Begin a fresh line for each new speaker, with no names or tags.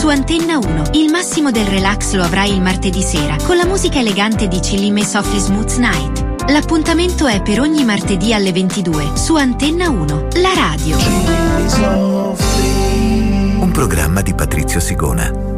Antenna 1. Il massimo del relax lo avrai il martedì sera con la musica elegante di Chillime Softly Smooth Night. L'appuntamento è per ogni martedì alle 22 su Antenna 1, la radio.
Un programma di Patrizio Sigona.